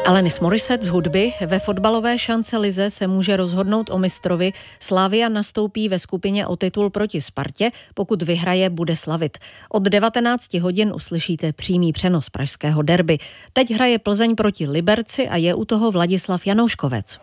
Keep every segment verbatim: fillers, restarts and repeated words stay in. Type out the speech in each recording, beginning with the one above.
Alanis Morissette z hudby. Ve fotbalové šance lize se může rozhodnout o mistrovi. Slavia nastoupí ve skupině o titul proti Spartě. Pokud vyhraje, bude slavit. Od devatenáct hodin uslyšíte přímý přenos pražského derby. Teď hraje Plzeň proti Liberci a je u toho Vladislav Janouškovec.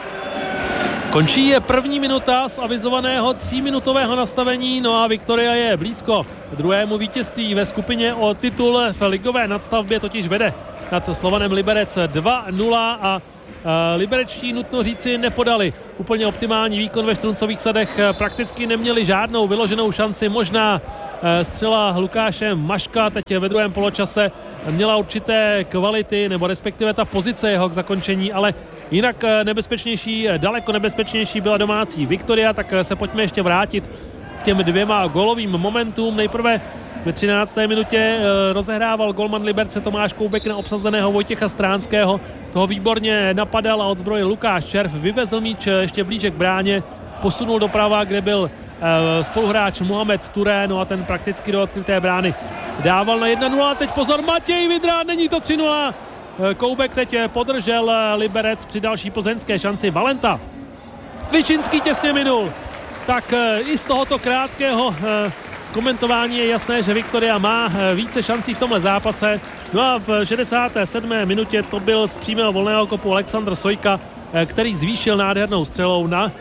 Končí je první minuta z avizovaného tříminutového nastavení, no a Viktoria je blízko druhému vítězství ve skupině o titul v ligové nadstavbě, totiž vede nad Slovanem Liberec dva nula a liberečtí, nutno říci, nepodali úplně optimální výkon ve Štruncových sadech, prakticky neměli žádnou vyloženou šanci, možná střela Lukáše Maška teď ve druhém poločase měla určité kvality, nebo respektive ta pozice jeho k zakončení, ale jinak nebezpečnější, daleko nebezpečnější byla domácí Viktoria, tak se pojďme ještě vrátit k těm dvěma gólovým momentům. Nejprve ve třinácté minutě rozehrával golman Liberce Tomáš Koubek na obsazeného Vojtěcha Stránského. Toho výborně napadal a odzbrojil Lukáš Červ, vyvezl míč ještě blíže k bráně, posunul doprava, kde byl spoluhráč Mohamed Touré, no a ten prakticky do odkryté brány dával na jedna nula. Teď pozor, Matěj Vidra, není to tři nula. Koubek teď podržel Liberec při další plzeňské šanci. Valenta Višinský těsně minul. Tak i z tohoto krátkého komentování je jasné, že Viktoria má více šancí v tomhle zápase. No a v šedesáté sedmé minutě to byl z přímého volného kopu Alexandr Sojka, který zvýšil nádhernou střelou na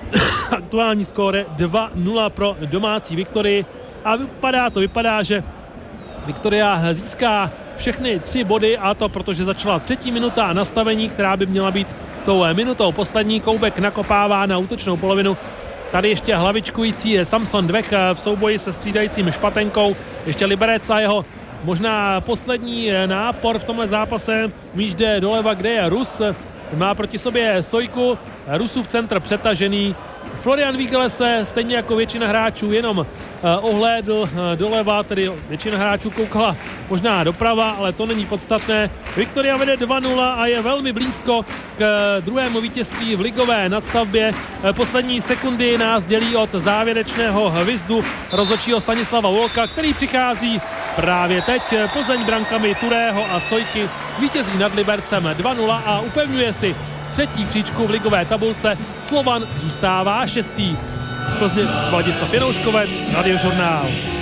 aktuální skóre dva nula pro domácí Viktorii. A vypadá to, vypadá, že Viktoria získá všechny tři body, a to protože začala třetí minuta nastavení, která by měla být tou minutou poslední. Koubek nakopává na útočnou polovinu. Tady ještě hlavičkující je Samson Dvech v souboji se střídajícím Špatenkou. Ještě Liberec a jeho možná poslední nápor v tomhle zápase. Míč jde doleva, kde je Rus. Má proti sobě Sojku. Rusův centr přetažený. Florian Vígele se stejně jako většina hráčů jenom ohlédl doleva, tedy většina hráčů koukala možná doprava, ale to není podstatné. Viktoria vede dva nula a je velmi blízko k druhému vítězství v ligové nadstavbě. Poslední sekundy nás dělí od závěrečného hvizdu rozhodčího Stanislava Volka, který přichází právě teď. Plzeň brankami Turého a Sojky vítězí nad Libercem dva nula a upevňuje si třetí příčku v ligové tabulce. Slovan zůstává šestý. Z Plzně Vladislav Janouškovec, Radiožurnál.